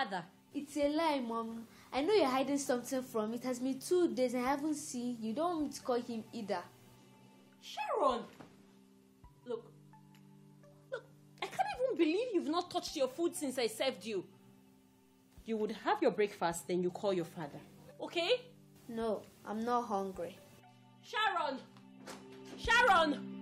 father. It's a lie, Mom. I know you're hiding something from me. It has been 2 days and I haven't seen you. Don't want me to call him either. Sharon! Look, I can't even believe you've not touched your food since I served you. You would have your breakfast, then you call your father. Okay? No, I'm not hungry. Sharon! Sharon!